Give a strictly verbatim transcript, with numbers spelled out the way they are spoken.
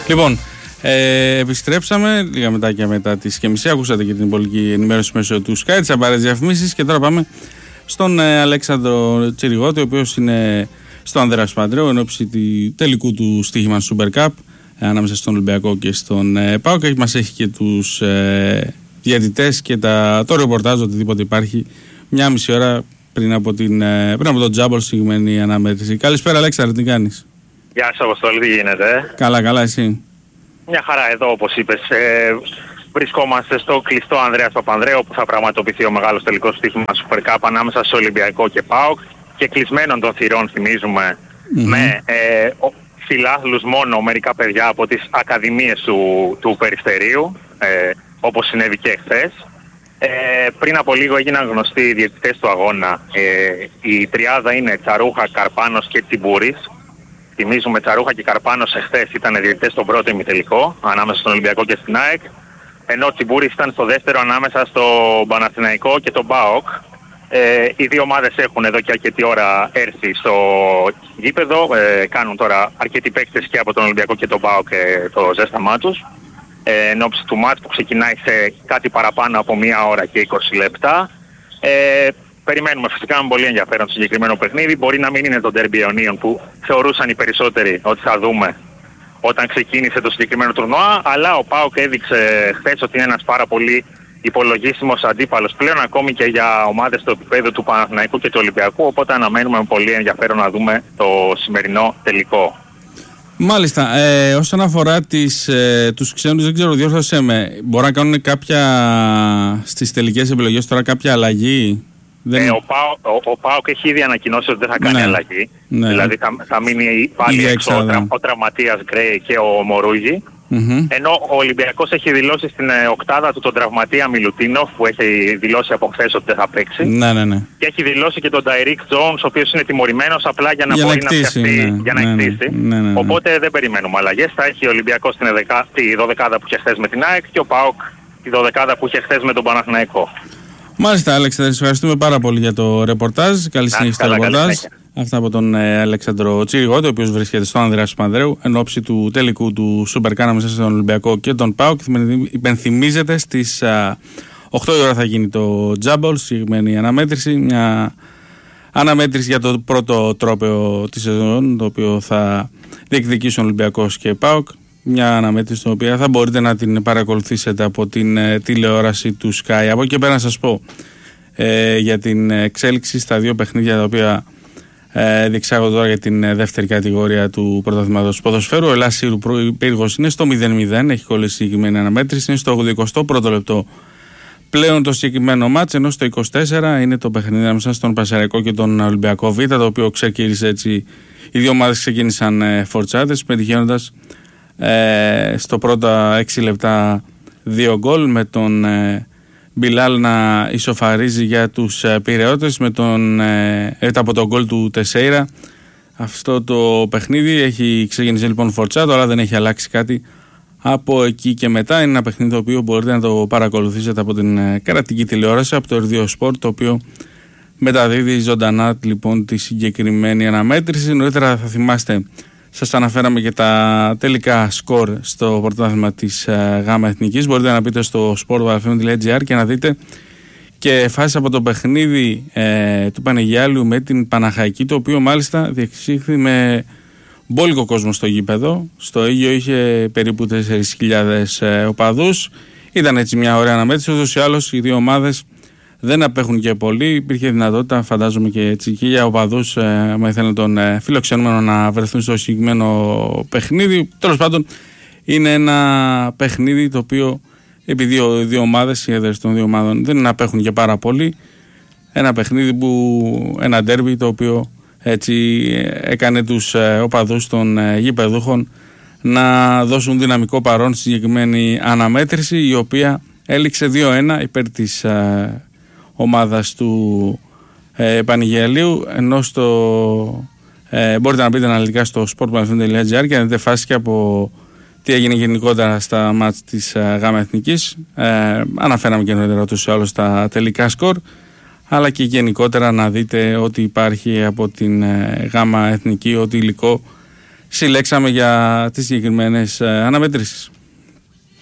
Λοιπόν, ε, επιστρέψαμε λίγα μετά και μετά τις και μισή. Ακούσατε και την πολιτική ενημέρωση μέσω του Sky, τις απαραίτητες διαφημίσεις. Και τώρα πάμε στον ε, Αλέξανδρο Τσιριγώτη, ο οποίος είναι στο Ανδρέα Παπανδρέου εν ώψη του τελικού του στοίχημα Super Cup ε, ανάμεσα στον Ολυμπιακό και στον ε, ΠΑΟΚ. Και μας έχει και τους ε, διαιτητές και τα, το ρεπορτάζ, οτιδήποτε υπάρχει, μια μισή ώρα πριν από, την, ε, πριν από τον Τζάμπολ συγκεκριμένη αναμέτρηση. Καλησπέρα, Αλέξανδρε, τι κάνεις? Γεια σας, Αποστόλη, τι γίνεται? Καλά, καλά, εσύ? Μια χαρά εδώ, όπως είπες. Ε, βρισκόμαστε στο κλειστό Ανδρέας Παπανδρέου, όπου θα πραγματοποιηθεί ο μεγάλος τελικός στοίχημα Super Cup ανάμεσα στο Ολυμπιακό και ΠΑΟΚ, και κλεισμένων των θυρών, θυμίζουμε, mm-hmm. με ε, φιλάθλους μόνο μερικά παιδιά από τις ακαδημίες του, του Περιστερίου, ε, όπως συνέβη και εχθές. Ε, πριν από λίγο έγιναν γνωστοί οι διαιτητές του αγώνα. Ε, η τριάδα είναι Τσαρούχα, Καρπάνος και Τσιμπούρης. Θυμίζουμε, Τσαρούχα και Καρπάνος εχθές ήταν διαιτητές στον πρώτο ημιτελικό ανάμεσα στον Ολυμπιακό και στην ΑΕΚ, ενώ Τσιμπούρης ήταν στο δεύτερο ανάμεσα στο Παναθηναϊκό και τον ΠΑΟΚ. Ε, οι δύο ομάδες έχουν εδώ και αρκετή ώρα έρθει στο γήπεδο, ε, κάνουν τώρα αρκετοί παίκτες και από τον Ολυμπιακό και τον ΠΑΟΚ ε, το ζέσταμά τους, ε, εν ώψη του μάτς που ξεκινάει σε κάτι παραπάνω από μία ώρα και είκοσι λεπτά. Ε, Περιμένουμε φυσικά με πολύ ενδιαφέρον το συγκεκριμένο παιχνίδι. Μπορεί να μην είναι το ντέρμπι αιωνίων που θεωρούσαν οι περισσότεροι ότι θα δούμε όταν ξεκίνησε το συγκεκριμένο τουρνουά, αλλά ο ΠΑΟΚ έδειξε χθες ότι είναι ένας πάρα πολύ υπολογίσιμος αντίπαλος πλέον, ακόμη και για ομάδες στο επίπεδο του Παναθηναϊκού και του Ολυμπιακού, οπότε αναμένουμε με πολύ ενδιαφέρον να δούμε το σημερινό τελικό. Μάλιστα, ε, όσον αφορά τις, ε, τους ξένους, δεν ξέρω, διόρθωσέ με, μπορεί να κάνουν κάποια στις τελικές επιλογές τώρα κάποια αλλαγή? Δεν... Ε, ο, Πάο, ο, ο ΠΑΟΚ έχει ήδη ανακοινώσει ότι δεν θα κάνει ναι. αλλαγή. Ναι. Δηλαδή θα, θα μείνει πάλι έξω ο, τρα, ο τραυματίας Γκρέι και ο Μορούγι. Mm-hmm. Ενώ ο Ολυμπιακός έχει δηλώσει στην ε, οκτάδα του τον τραυματία Μιλουτίνοφ, που έχει δηλώσει από χθες ότι δεν θα παίξει. Ναι, ναι, ναι. Και έχει δηλώσει και τον Ταϊρίκ Τζόουνς, ο οποίος είναι τιμωρημένος απλά για να για μπορεί να, να φτιαχτεί, ναι, για να ναι, εκτίσει. Ναι, ναι, ναι, ναι. Οπότε δεν περιμένουμε αλλαγές. Θα έχει ο Ολυμπιακός την εδεκα, τη δωδεκάδα που είχε χθες με την ΑΕΚ και ο ΠΑΟΚ τη δωδεκάδα που είχε χθες με τον Παναθηναϊκό. Μάλιστα, Αλέξανδρε, σας ευχαριστούμε πάρα πολύ για το ρεπορτάζ. Καλή συνέχεια στο ρεπορτάζ. Αυτά από τον ε, Αλέξανδρο Τσιριγώτη, ο οποίος βρίσκεται στο Ανδρέα Παπανδρέου εν ώψη του τελικού του Super Cup ανάμεσα στον Ολυμπιακό και τον ΠΑΟΚ. Υπενθυμίζεται στις α, οκτώ η ώρα θα γίνει το Τζάμπολ, συγκεκριμένη αναμέτρηση. Μια αναμέτρηση για το πρώτο τρόπαιο της σεζόν, το οποίο θα διεκδικήσουν Ολυμπιακός και ΠΑΟΚ. Μια αναμέτρηση στην οποία θα μπορείτε να την παρακολουθήσετε από την ε, τηλεόραση του Sky. Από εκεί πέρα να σας πω ε, για την εξέλιξη στα δύο παιχνίδια τα οποία ε, διεξάγονται τώρα για την ε, δεύτερη κατηγορία του πρωταθλήματος ποδοσφαίρου. Ο Ελλάς Σύρου Πύργος είναι στο μηδέν μηδέν, έχει κολλήσει συγκεκριμένη αναμέτρηση, είναι στο ογδοηκοστό πρώτο λεπτό πλέον το συγκεκριμένο μάτς, ενώ στο είκοσι τέσσερα είναι το παιχνίδι ανάμεσα στον Πασαραϊκό και τον Ολυμπιακό Β, το οποίο ξεκίνησε έτσι, οι δύο ομάδες ξεκίνησαν ε, φορτσάτες, πετυχαίνοντας Ε, στο πρώτα έξι λεπτά δύο γκολ, με τον ε, Μπιλάλ να ισοφαρίζει για τους ε, Πειραιώτες με τον, ε, από τον γκολ του Τεσέιρα. Αυτό το παιχνίδι έχει ξεκινήσει λοιπόν φορτσάτο, αλλά δεν έχει αλλάξει κάτι από εκεί και μετά. Είναι ένα παιχνίδι το οποίο μπορείτε να το παρακολουθήσετε από την ε, κρατική τηλεόραση, από το Ερδείο Σπορτ, το οποίο μεταδίδει ζωντανά λοιπόν τη συγκεκριμένη αναμέτρηση. Νωρίτερα θα θυμάστε, σας αναφέραμε και τα τελικά σκορ στο πρωτάθλημα της uh, ΓΑΜΑ Εθνικής. Μπορείτε να μπείτε στο sport τελεία gr και να δείτε και φάσεις από το παιχνίδι ε, του Πανεγιάλιου με την Παναχαϊκή, το οποίο μάλιστα διεξήχθη με μπόλικο κόσμο στο γήπεδο. Στο Αίγυο είχε περίπου τέσσερις χιλιάδες ε, οπαδούς. Ήταν έτσι μια ωραία αναμέτρηση. Ούτως ή άλλως οι δύο ομάδες δεν απέχουν και πολύ. Υπήρχε δυνατότητα, φαντάζομαι και έτσι και για οπαδούς, ε, αν ήθελαν τον ε, φιλοξενούμενο να βρεθούν στο συγκεκριμένο παιχνίδι. Τέλος πάντων, είναι ένα παιχνίδι το οποίο, επειδή οι δύο ομάδες, οι έδρες των δύο ομάδων δεν απέχουν και πάρα πολύ, ένα παιχνίδι που, ένα ντέρμπι το οποίο έτσι έκανε τους ε, οπαδούς των ε, γηπεδούχων να δώσουν δυναμικό παρόν στη συγκεκριμένη αναμέτρηση, η οποία έληξε δύο ένα υπέρ της ε, ομάδας του ε, Πανηγιαλίου, ενώ στο ε, μπορείτε να μπείτε αναλυτικά στο sport τελεία gr και να δείτε φάσεις και από τι έγινε γενικότερα στα μάτς της ε, ΓΑΜΑ Εθνικής. Ε, αναφέραμε και νωρίτερα τους άλλους τα τελικά σκορ, αλλά και γενικότερα να δείτε ό,τι υπάρχει από την ε, ΓΑΜΑ Εθνική, ό,τι υλικό συλλέξαμε για τις συγκεκριμένες αναμετρήσεις.